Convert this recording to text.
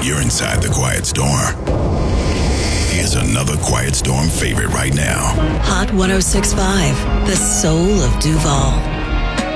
you're inside the Quiet Storm. Here's another Quiet Storm favorite right now. Hot 106.5, the soul of Duval.